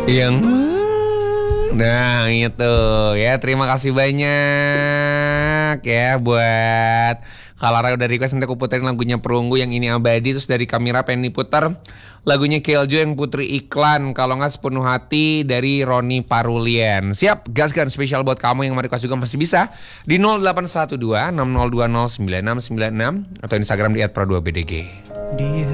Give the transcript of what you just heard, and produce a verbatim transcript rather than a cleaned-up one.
Yang nah itu ya, terima kasih banyak ya buat Kalara udah request, nanti aku puterin lagunya Perunggu yang Ini Abadi. Terus dari Kamera pengen diputer lagunya Keljo yang Putri Iklan, kalau nggak Sepenuh Hati dari Roni Parulian. Siap, gaskan spesial buat kamu yang mau request juga masih bisa di nol delapan satu dua enam nol dua nol sembilan enam sembilan enam atau Instagram di et pro dua b d g.